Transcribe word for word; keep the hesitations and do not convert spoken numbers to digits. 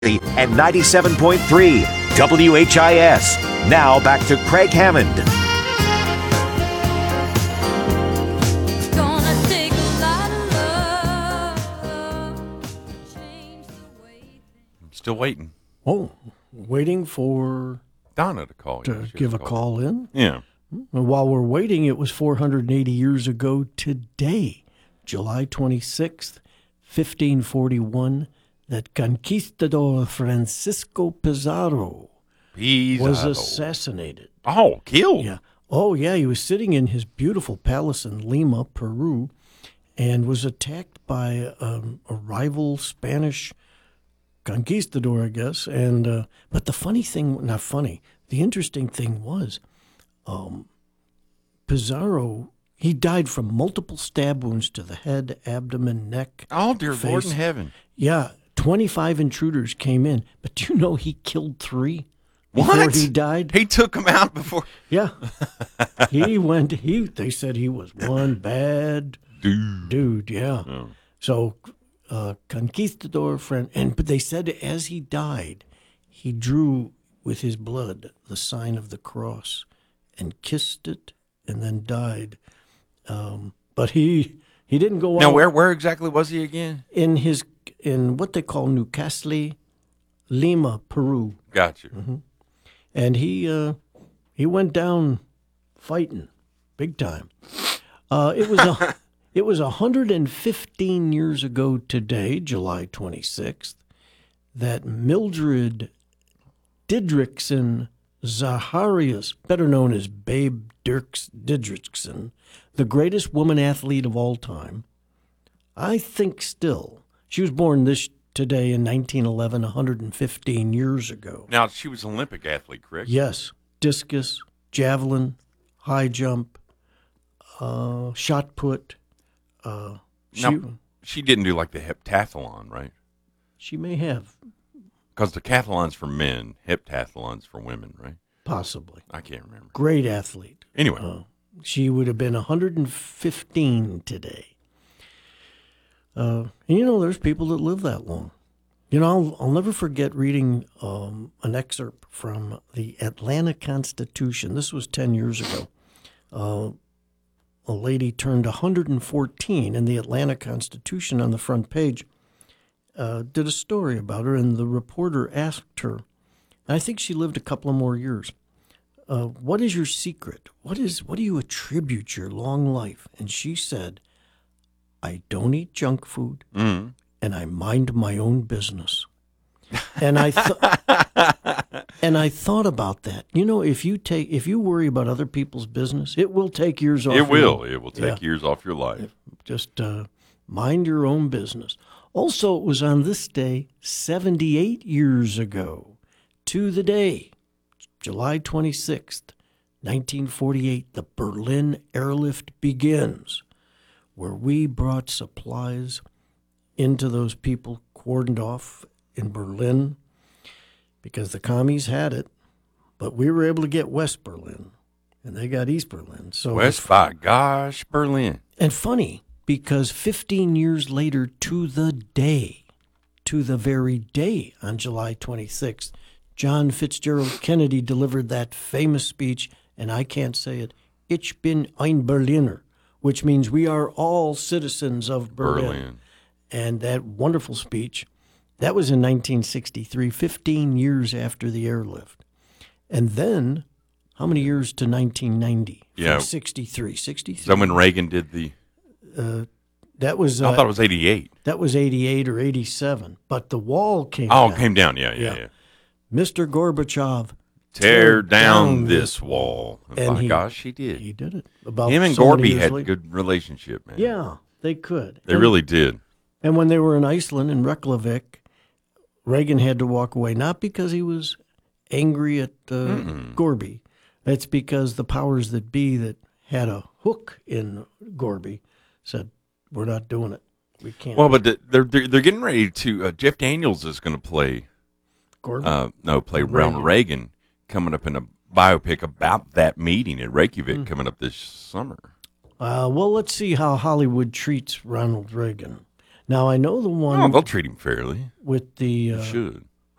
and ninety-seven point three W H I S. Now back to Craig Hammond. I'm still waiting. Oh, waiting for Donna to call. to Yeah, she give a called. call in. Yeah. And while we're waiting, it was four hundred eighty years ago today, July twenty-sixth, fifteen forty-one, that conquistador Francisco Pizarro Pizarro. was assassinated. Oh, killed. Yeah. Oh, yeah. He was sitting in his beautiful palace in Lima, Peru, and was attacked by um, a rival Spanish conquistador, I guess. And uh, but the funny thing, not funny, the interesting thing was, um, Pizarro, he died from multiple stab wounds to the head, abdomen, neck. Oh, dear face. Lord in heaven. Yeah, twenty-five intruders came in, but do you know he killed three before What? he died? He took him out before. Yeah, he went. He they said he was one bad Dude. dude. Yeah. Oh. So, uh, conquistador friend, and but they said as he died, he drew with his blood the sign of the cross, and kissed it, and then died. Um, but he he didn't go Now, out where where exactly was he again? in his in what they call Newcastle, Lima, Peru, Got you. Mm-hmm. and he uh, he went down fighting big time. Uh, it was a, it was one hundred fifteen years ago today, July twenty-sixth, that Mildred Didrikson Zacharias, better known as Babe Dirks Didrikson, the greatest woman athlete of all time. I think still. She was born this today in nineteen eleven, one hundred fifteen years ago. Now, she was an Olympic athlete, correct? Yes, discus, javelin, high jump, uh, shot put. Uh, she, Now, she didn't do like the heptathlon, right? she may have, Because the cathlon's for men, heptathlon's for women, right? possibly. I can't remember. Great athlete. Anyway, Uh, she would have been one hundred fifteen today. Uh, and you know, there's people that live that long. You know, I'll, I'll never forget reading um, an excerpt from the Atlanta Constitution. This was ten years ago. Uh, a lady turned one hundred fourteen, and the Atlanta Constitution on the front page uh, did a story about her, and the reporter asked her, and I think she lived a couple of more years, uh, what is your secret? What is what do you attribute your long life? And she said, I don't eat junk food, mm-hmm. and I mind my own business. And I th- and I thought about that. You know, if you take if you worry about other people's business, it will take years off. it will. your- It will take Yeah. years off your life. Just uh, mind your own business. Also, it was on this day seventy-eight years ago, to the day, July twenty-sixth, nineteen forty-eight, the Berlin airlift begins, where we brought supplies into those people cordoned off in Berlin because the commies had it, but we were able to get West Berlin, and they got East Berlin. So West by gosh, Berlin. and funny, because fifteen years later, to the day, to the very day on July twenty-sixth, John Fitzgerald Kennedy delivered that famous speech, and I can't say it, Ich bin ein Berliner, which means we are all citizens of Berlin. Berlin. And that wonderful speech, that was in nineteen sixty-three, fifteen years after the airlift. And then, how many years to nineteen ninety? Yeah. From sixty-three. sixty-three. Is that when Reagan did the? That was uh, I thought it was eighty-eight. that was eighty-eight or eighty-seven. But the wall came Oh, down. it came down. Yeah, yeah, Yeah. yeah. Mister Gorbachev, Tear down, down this wall. And and by he- gosh, he did. he did it. About Him and so many Gorby years had later. good relationship, man. Yeah, they could. They And- really did. And when they were in Iceland, in Reykjavik, Reagan had to walk away, not because he was angry at uh, Gorby. It's because the powers that be that had a hook in Gorby said, we're not doing it. We can't. Well, but the- they're they're, they're getting ready to. Uh, Jeff Daniels is going to play. Gorby? Uh, no, play Ronald Reagan coming up in a biopic about that meeting at Reykjavik Hmm. coming up this summer. Uh, well, let's see how Hollywood treats Ronald Reagan. Now, I know the one Oh, they'll treat him fairly. with the uh, Should.